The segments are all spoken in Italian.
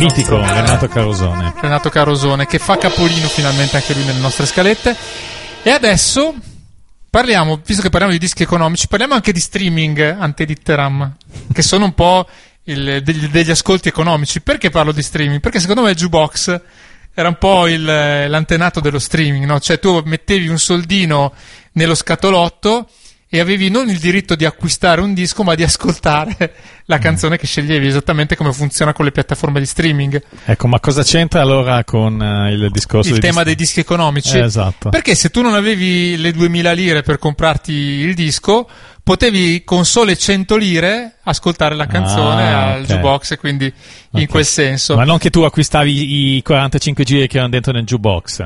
mitico Renato Carosone. Renato Carosone, che fa capolino finalmente anche lui nelle nostre scalette. E adesso parliamo, visto che parliamo di dischi economici, parliamo anche di streaming ante litteram, che sono un po' degli ascolti economici. Perché parlo di streaming? Perché secondo me il jukebox era un po' l'antenato dello streaming, no? Cioè tu mettevi un soldino nello scatolotto e avevi non il diritto di acquistare un disco, ma di ascoltare la canzone che sceglievi, esattamente come funziona con le piattaforme di streaming. Ecco, ma cosa c'entra allora con il discorso il tema dei dischi economici? Esatto. Perché se tu non avevi le 2000 lire per comprarti il disco, potevi con sole 100 lire ascoltare la canzone al jukebox, e quindi in quel senso. Ma non che tu acquistavi i 45 giri che erano dentro nel jukebox?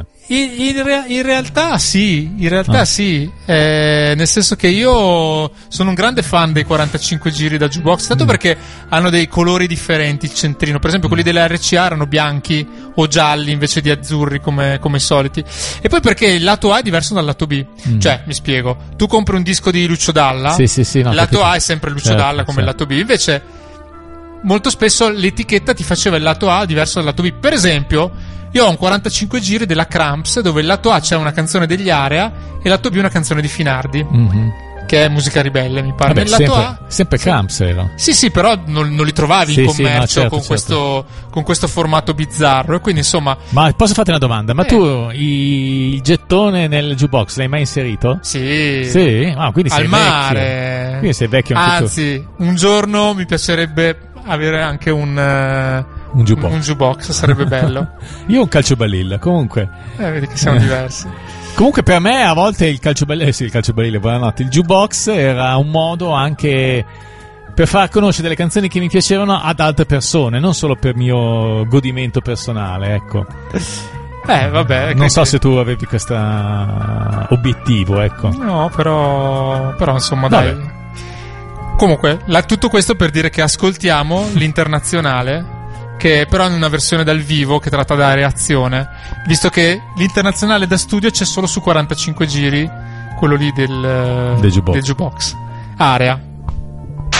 In realtà sì, sì, nel senso che io sono un grande fan dei 45 giri da jukebox, tanto perché hanno dei colori differenti il centrino, per esempio quelli della RCA erano bianchi o gialli invece di azzurri come i soliti, e poi perché il lato A è diverso dal lato B, cioè mi spiego, tu compri un disco di Lucio Dalla, sì, no, il lato A è sempre Lucio Dalla come il lato B, invece molto spesso l'etichetta ti faceva il lato A diverso dal lato B. Per esempio io ho un 45 giri della Cramps dove il lato A c'è una canzone degli Area e il lato B una canzone di Finardi, che è Musica Ribelle, mi pare. Vabbè, nel lato A sempre Cramps era. Sì, però non li trovavi in commercio, no, certo. con questo formato bizzarro, e quindi insomma. Ma posso farti una domanda? Ma tu il gettone nel jukebox l'hai mai inserito? Sì. Quindi sei al mare. Vecchio. Quindi sei vecchio anche Anzi, un giorno mi piacerebbe avere anche un jukebox, sarebbe bello. Io ho un calciobalilla, comunque. Vedi che siamo diversi. Comunque per me a volte il calciobalilla, buonanotte, il jukebox era un modo anche per far conoscere delle canzoni che mi piacevano ad altre persone, non solo per mio godimento personale, ecco. Vabbè. Non so se tu avevi questo obiettivo, ecco. No, però insomma, vabbè. Dai. Comunque, tutto questo per dire che ascoltiamo l'Internazionale, che però è una versione dal vivo che tratta da reazione, visto che l'Internazionale da studio c'è solo su 45 giri, quello lì del jukebox. Area.